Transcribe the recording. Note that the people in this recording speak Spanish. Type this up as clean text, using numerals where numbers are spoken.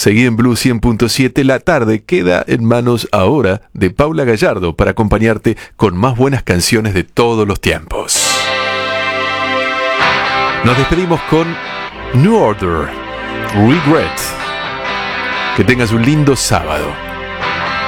Seguí en Blue 100.7. La tarde queda en manos ahora de Paula Gallardo para acompañarte con más buenas canciones de todos los tiempos. Nos despedimos con New Order, Regret. Que tengas un lindo sábado.